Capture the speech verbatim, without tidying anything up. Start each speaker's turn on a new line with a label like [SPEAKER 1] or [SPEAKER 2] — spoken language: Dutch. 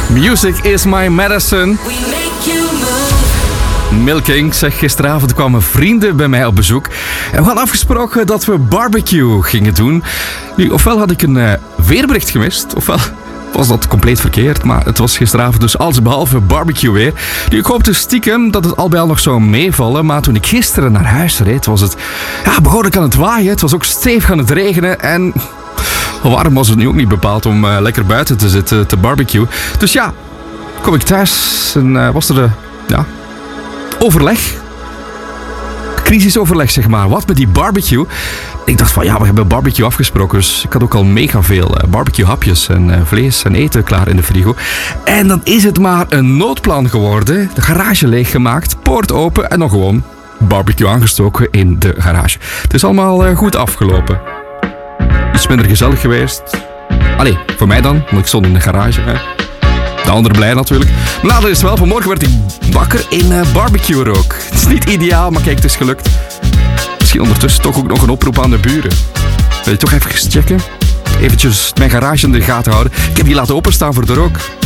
[SPEAKER 1] Music is my medicine. Milking, zeg, gisteravond kwamen vrienden bij mij op bezoek. En we hadden afgesproken dat we barbecue gingen doen. Nu, ofwel had ik een uh, weerbericht gemist, ofwel was dat compleet verkeerd. Maar het was gisteravond dus allesbehalve barbecue weer. Nu, ik hoopte stiekem dat het al bij al nog zou meevallen. Maar toen ik gisteren naar huis reed, was het ja, behoorlijk aan het waaien. Het was ook stevig aan het regenen. En warm was het nu ook niet bepaald om uh, lekker buiten te zitten te barbecue. Dus ja, kom ik thuis en uh, was er de... Ja, overleg. Crisisoverleg, zeg maar. Wat met die barbecue? Ik dacht van, ja, we hebben barbecue afgesproken. Dus ik had ook al mega veel uh, barbecue hapjes en uh, vlees en eten klaar in de frigo. En dan is het maar een noodplan geworden. De garage leeggemaakt, poort open en dan gewoon barbecue aangestoken in de garage. Het is allemaal uh, goed afgelopen. Iets minder gezellig geweest. Allee, voor mij dan, want ik stond in de garage, hè. De anderen blij natuurlijk. Maar later is het wel. Vanmorgen werd ik wakker in uh, barbecue rook. Het is niet ideaal, maar kijk, het is gelukt. Misschien ondertussen toch ook nog een oproep aan de buren. Wil je toch even checken? Eventjes mijn garage in de gaten houden. Ik heb die laten openstaan voor de rook.